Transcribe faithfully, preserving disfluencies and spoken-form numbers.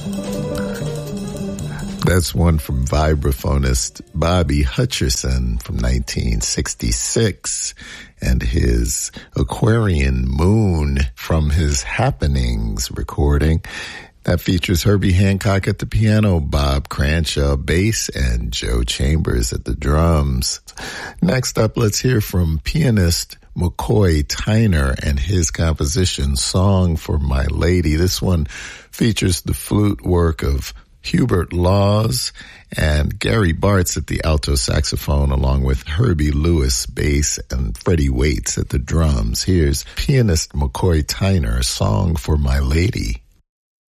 That's one from vibraphonist Bobby Hutcherson from nineteen sixty-six and his Aquarian Moon from his Happenings recording. That features Herbie Hancock at the piano, Bob Cranshaw bass, and Joe Chambers at the drums. Next up, let's hear from pianist McCoy Tyner and his composition, Song for My Lady. This one features the flute work of Hubert Laws and Gary Bartz at the alto saxophone, along with Herbie Lewis bass and Freddie Waits at the drums. Here's pianist McCoy Tyner, Song for My Lady.